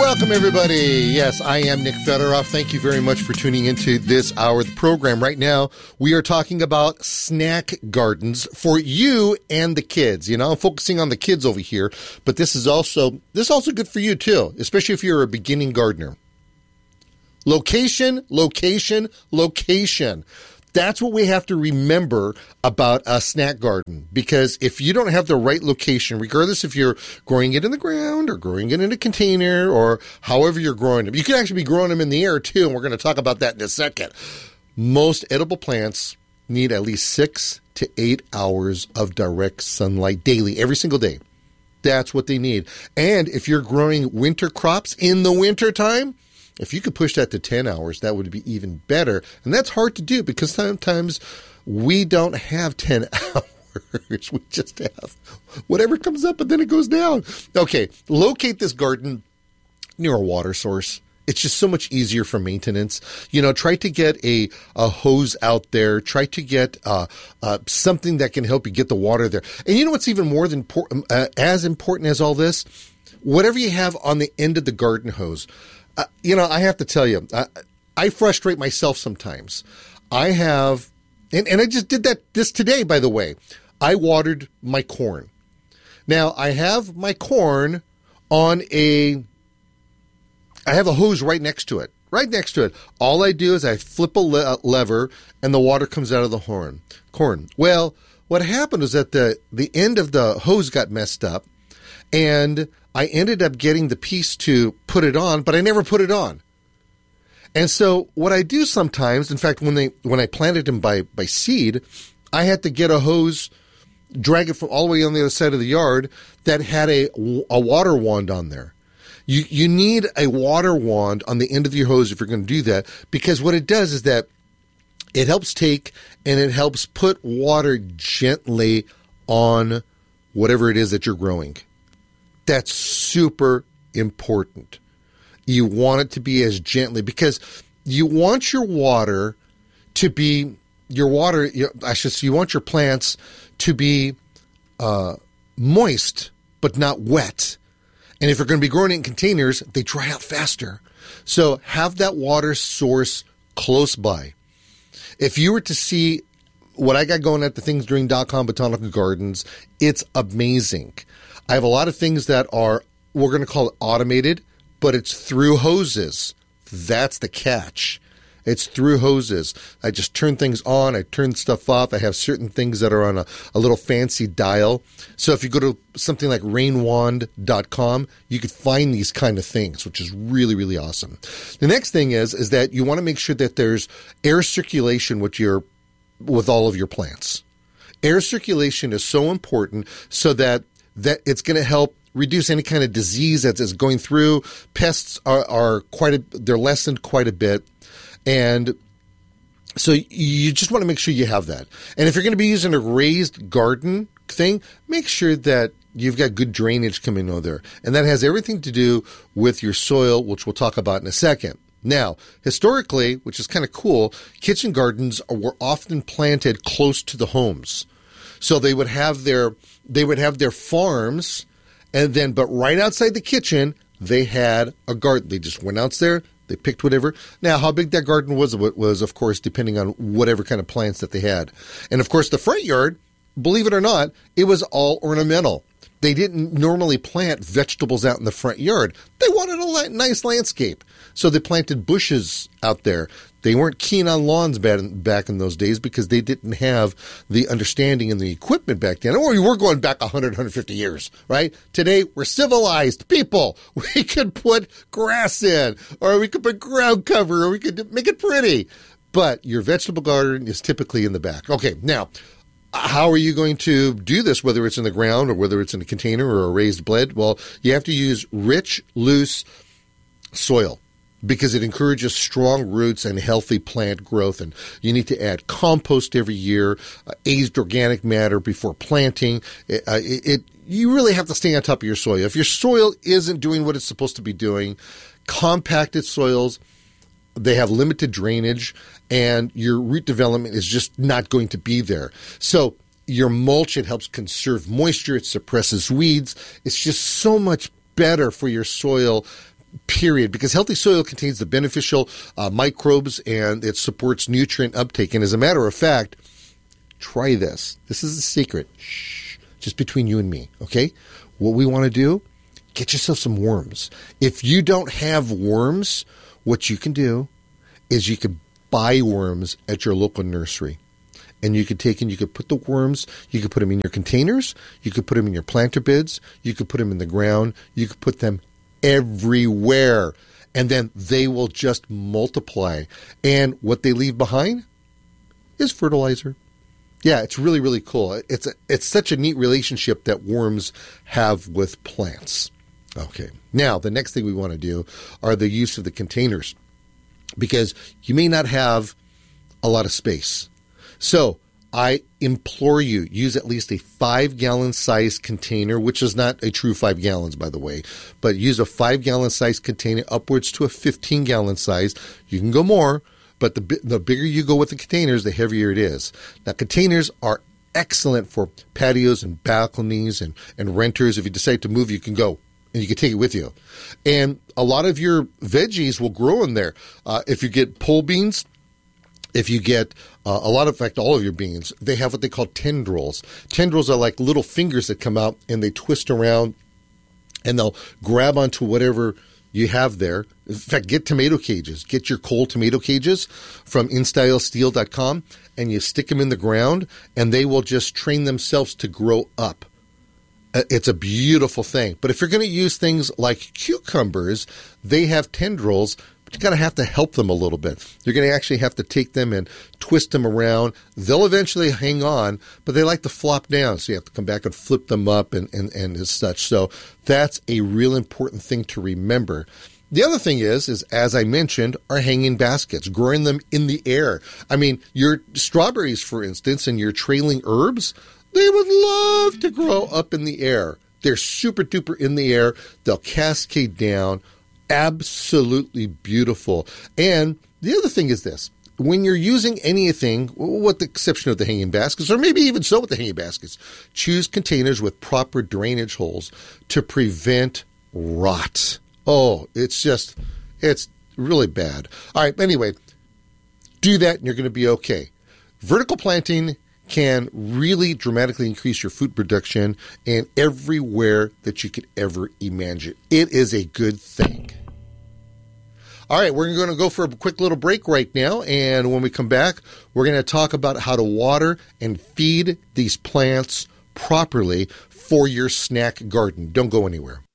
Welcome, everybody. Yes, I am Nick Federoff. Thank you very much for tuning into this hour of the program. Right now, we are talking about snack gardens for you and the kids. You know, I'm focusing on the kids over here, but this is also good for you too, especially if you're a beginning gardener. Location, location, location. That's what we have to remember about a snack garden, because if you don't have the right location, regardless if you're growing it in the ground or growing it in a container or however you're growing them, you can actually be growing them in the air too, and we're going to talk about that in a second. Most edible plants need at least 6 to 8 hours of direct sunlight daily, every single day. That's what they need. And if you're growing winter crops in the wintertime, if you could push that to 10 hours, that would be even better. And that's hard to do because sometimes we don't have 10 hours. We just have whatever comes up and then it goes down. Okay, locate this garden near a water source. It's just so much easier for maintenance. You know, try to get a hose out there. Try to get something that can help you get the water there. And you know what's even more than as important as all this? Whatever you have on the end of the garden hose. You know, I have to tell you, I frustrate myself sometimes. I have, and I just did this today, by the way. I watered my corn. Now, I have my corn on I have a hose right next to it. Right next to it. All I do is I flip a lever and the water comes out of the corn. Well, what happened was that the end of the hose got messed up, and I ended up getting the piece to put it on, but I never put it on. And so what I do sometimes, in fact, when I planted them by seed, I had to get a hose, drag it from all the way on the other side of the yard that had a water wand on there. You need a water wand on the end of your hose if you're going to do that, because what it does is that it helps take and it helps put water gently on whatever it is that you're growing. That's super important. You want it to be as gently, because you want your water to be, you want your plants to be moist, but not wet. And if you're going to be growing it in containers, they dry out faster. So have that water source close by. If you were to see what I got going at thethingsdoing.com botanical gardens, it's amazing. I have a lot of things that are, we're going to call it automated, but it's through hoses. That's the catch. It's through hoses. I just turn things on. I turn stuff off. I have certain things that are on a little fancy dial. So if you go to something like rainwand.com, you could find these kind of things, which is really, really awesome. The next thing is that you want to make sure that there's air circulation with all of your plants. Air circulation is so important so that it's going to help reduce any kind of disease that's going through. Pests they're lessened quite a bit. And so you just want to make sure you have that. And if you're going to be using a raised garden thing, make sure that you've got good drainage coming over there. And that has everything to do with your soil, which we'll talk about in a second. Now, historically, which is kind of cool, kitchen gardens were often planted close to the homes. So they would have their farms, but right outside the kitchen, they had a garden. They just went out there, they picked whatever. Now, how big that garden was, of course, depending on whatever kind of plants that they had. And, of course, the front yard, believe it or not, it was all ornamental. They didn't normally plant vegetables out in the front yard. They wanted a nice landscape. So they planted bushes out there. They weren't keen on lawns back in those days because they didn't have the understanding and the equipment back then. Or we're going back 100, 150 years, right? Today, we're civilized people. We could put grass in, or we could put ground cover, or we could make it pretty. But your vegetable garden is typically in the back. Okay, now, how are you going to do this, whether it's in the ground or whether it's in a container or a raised bed? Well, you have to use rich, loose soil, because it encourages strong roots and healthy plant growth. And you need to add compost every year, aged organic matter before planting. You really have to stay on top of your soil. If your soil isn't doing what it's supposed to be doing, compacted soils, they have limited drainage, and your root development is just not going to be there. So your mulch, it helps conserve moisture. It suppresses weeds. It's just so much better for your soil period, because healthy soil contains the beneficial microbes and it supports nutrient uptake. And as a matter of fact, try this. This is a secret. Shh, just between you and me, okay? What we want to do, get yourself some worms. If you don't have worms, what you can do is you can buy worms at your local nursery. And you could take and you could put the worms, you could put them in your containers, you could put them in your planter beds, you could put them in the ground, you could put them everywhere. And then they will just multiply. And what they leave behind is fertilizer. Yeah, it's really, really cool. It's such a neat relationship that worms have with plants. Okay, now the next thing we want to do are the use of the containers, because you may not have a lot of space. So I implore you, use at least a 5-gallon size container, which is not a true 5 gallons, by the way, but use a 5-gallon size container upwards to a 15-gallon size. You can go more, but the bigger you go with the containers, the heavier it is. Now, containers are excellent for patios and balconies and renters. If you decide to move, you can go and you can take it with you. And a lot of your veggies will grow in there. If you get pole beans, if you get in fact, all of your beans, they have what they call tendrils. Tendrils are like little fingers that come out and they twist around and they'll grab onto whatever you have there. In fact, get tomato cages. Get your cold tomato cages from InStyleSteel.com and you stick them in the ground and they will just train themselves to grow up. It's a beautiful thing. But if you're going to use things like cucumbers, they have tendrils, but you're going to have to help them a little bit. You're going to actually have to take them and twist them around. They'll eventually hang on, but they like to flop down, so you have to come back and flip them up and as such. So that's a real important thing to remember. The other thing is, as I mentioned, are hanging baskets, growing them in the air. I mean, your strawberries, for instance, and your trailing herbs, they would love to grow up in the air. They're super duper in the air. They'll cascade down. Absolutely beautiful. And the other thing is this. When you're using anything, with the exception of the hanging baskets, or maybe even so with the hanging baskets, choose containers with proper drainage holes to prevent rot. Oh, it's really bad. All right, anyway, do that and you're going to be okay. Vertical planting can really dramatically increase your food production in everywhere that you could ever imagine. It is a good thing. All right, we're going to go for a quick little break right now, and when we come back, we're going to talk about how to water and feed these plants properly for your snack garden. Don't go anywhere.